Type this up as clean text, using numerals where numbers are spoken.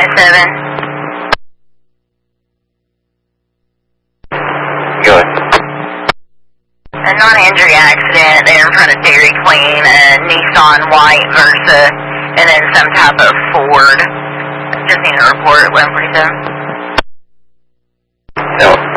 1147. Go ahead. A non-injury accident there in front of Dairy Queen, a Nissan white Versa, and then some type of Ford. Just need a report at 1147. No.